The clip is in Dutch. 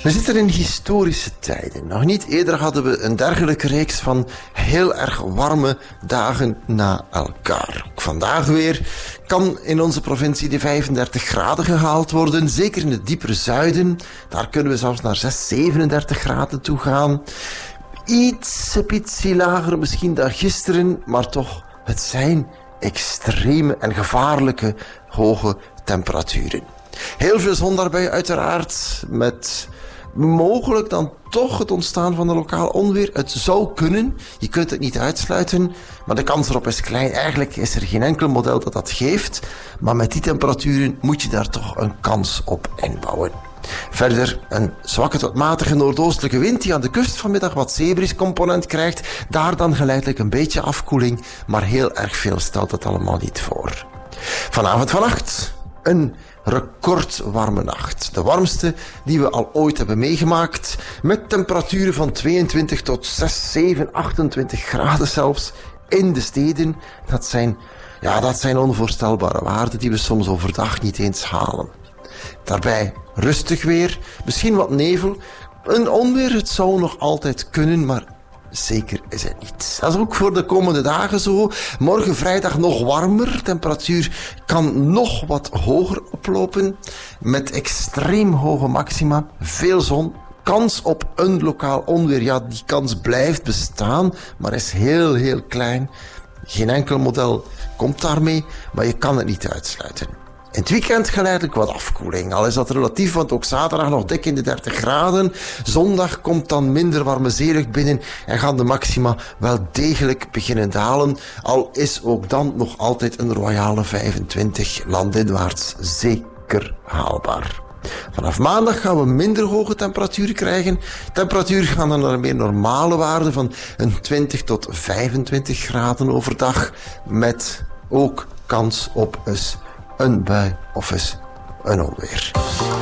We zitten in historische tijden. Nog niet eerder hadden we een dergelijke reeks van heel erg warme dagen na elkaar. Ook vandaag weer kan in onze provincie de 35 graden gehaald worden. Zeker in het diepere zuiden. Daar kunnen we zelfs naar 37 graden toe gaan. Ietsje lager misschien dan gisteren, maar toch, het zijn extreme en gevaarlijke hoge temperaturen. Heel veel zon daarbij uiteraard, met mogelijk dan toch het ontstaan van een lokaal onweer. Het zou kunnen, je kunt het niet uitsluiten, maar de kans erop is klein. Eigenlijk is er geen enkel model dat dat geeft, maar met die temperaturen moet je daar toch een kans op inbouwen. Verder een zwakke tot matige noordoostelijke wind die aan de kust vanmiddag wat zeebriscomponent krijgt. Daar dan geleidelijk een beetje afkoeling, maar heel erg veel stelt het allemaal niet voor. Vanavond vannacht een recordwarme nacht. De warmste die we al ooit hebben meegemaakt. Met temperaturen van 22 tot 6, 7, 28 graden zelfs in de steden. Dat zijn onvoorstelbare waarden die we soms overdag niet eens halen. Daarbij rustig weer, misschien wat nevel. Een onweer, het zou nog altijd kunnen, maar zeker is het niet. Dat is ook voor de komende dagen zo. Morgen vrijdag nog warmer. Temperatuur kan nog wat hoger oplopen. Met extreem hoge maxima. Veel zon. Kans op een lokaal onweer. Ja, die kans blijft bestaan, maar is heel, heel klein. Geen enkel model komt daarmee, maar je kan het niet uitsluiten. In het weekend geleidelijk wat afkoeling. Al is dat relatief, want ook zaterdag nog dik in de 30 graden. Zondag komt dan minder warme zeelucht binnen en gaan de maxima wel degelijk beginnen dalen. Al is ook dan nog altijd een royale 25 landinwaarts zeker haalbaar. Vanaf maandag gaan we minder hoge temperaturen krijgen. Temperaturen gaan dan naar een meer normale waarde van een 20 tot 25 graden overdag. Met ook kans op een bui of eens een onweer.